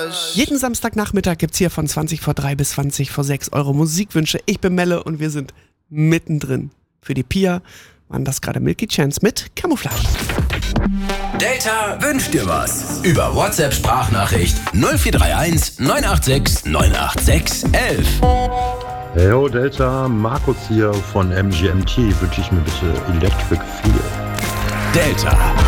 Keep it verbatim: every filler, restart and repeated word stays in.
Jeden Samstagnachmittag gibt's hier von zwanzig vor drei bis zwanzig vor sechs eure Musikwünsche. Ich bin Melle und wir sind mittendrin. Für die Pia waren das gerade Milky Chance mit Camouflage. Delta wünscht dir was. Über WhatsApp-Sprachnachricht null vier drei eins neun acht sechs neun acht sechs eins eins. Hey Delta, Markus hier von M G M T. Wünsche ich mir bitte Electric Feel. Delta.